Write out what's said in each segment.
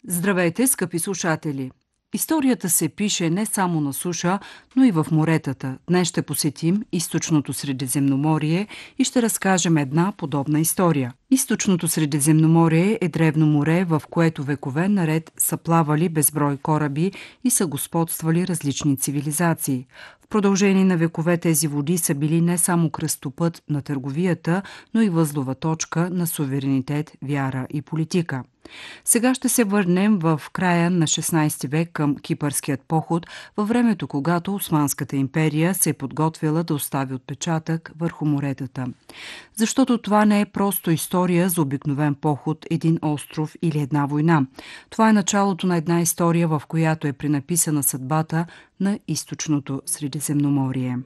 Здравейте, скъпи слушатели! Историята се пише не само на суша, но и в моретата. Днес ще посетим източното Средиземноморие и ще разкажем една подобна история. Източното Средиземноморие е древно море, в което векове наред са плавали безброй кораби и са господствали различни цивилизации. В продължение на векове тези води са били не само кръстопът на търговията, но и възлова точка на суверенитет, вяра и политика. Сега ще се върнем в края на 16 век към Кипърският поход, във времето, когато Османската империя се е подготвила да остави отпечатък върху моретата. Защото това не е просто история за обикновен поход, един остров или една война. Това е началото на една история, в която е пренаписана съдбата на източното Средиземноморие.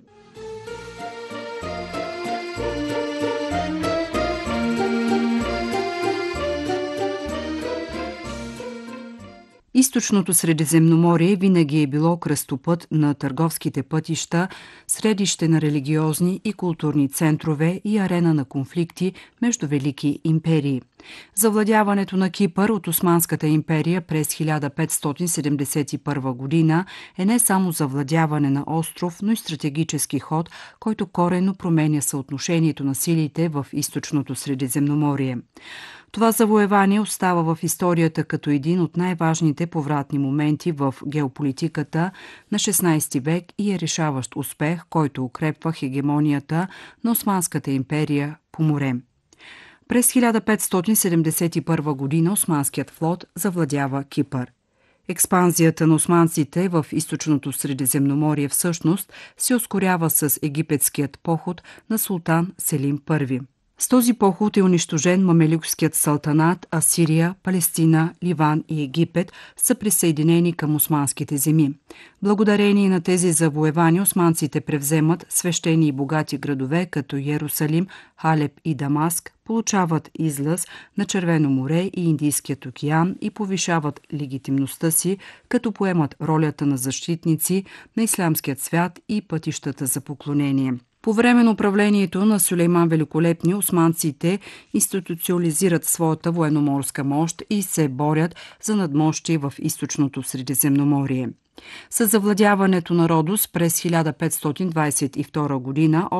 Източното Средиземноморие винаги е било кръстопът на търговските пътища, средище на религиозни и културни центрове и арена на конфликти между велики империи. Завладяването на Кипър от Османската империя през 1571 година е не само завладяване на остров, но и стратегически ход, който коренно променя съотношението на силите в източното Средиземноморие. Това завоевание остава в историята като един от най-важните повратни моменти в геополитиката на 16 век и е решаващ успех, който укрепва хегемонията на Османската империя по море. През 1571 година Османският флот завладява Кипър. Експанзията на османците в източното Средиземноморие всъщност се ускорява с египетският поход на султан Селим I. С този поход е унищожен мамелюкският султанат, а Сирия, Палестина, Ливан и Египет са присъединени към османските земи. Благодарение на тези завоевания османците превземат свещени и богати градове като Йерусалим, Халеб и Дамаск, получават излъз на Червено море и Индийският океан и повишават легитимността си, като поемат ролята на защитници на ислямският свят и пътищата за поклонение. По време на управлението на Сюлейман Великолепни, османците институционализират своята военноморска мощ и се борят за надмощие в източното Средиземноморие. С завладяването на Родос през 1522 година